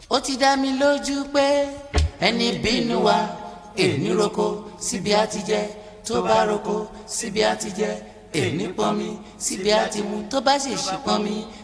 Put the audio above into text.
ó ti dá mi lójú pé ẹni bínú wa èní roko síbi á ti jẹ tó bá roko síbi á ti jẹ èní pọnmi síbi á ti mu tó bá sì ṣì pọnmi